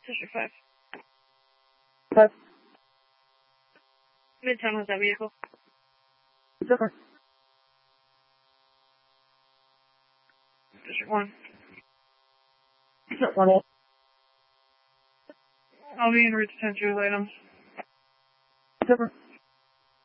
District 5. 5. Midtown has that vehicle. Different. District 1. District 1. I'll be en route to 10 items. Different.